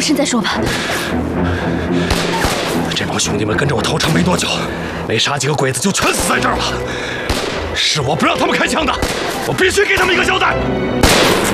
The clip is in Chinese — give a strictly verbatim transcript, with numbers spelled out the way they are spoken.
身再说吧。 这帮兄弟们跟着我投诚没多久，没杀几个鬼子就全死在这儿了。是我不让他们开枪的，我必须给他们一个交代。